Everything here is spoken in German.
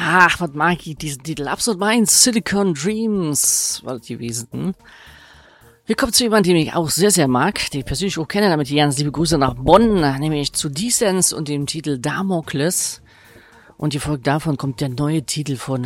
Ach, was mag ich diesen Titel? Absolut meins. Silicon Dreams war das gewesen. Wir kommen zu jemandem, den ich auch sehr, sehr mag, den ich persönlich auch kenne, damit ganz liebe Grüße nach Bonn, nämlich zu Descents und dem Titel Damokles. Und gefolgt davon kommt der neue Titel von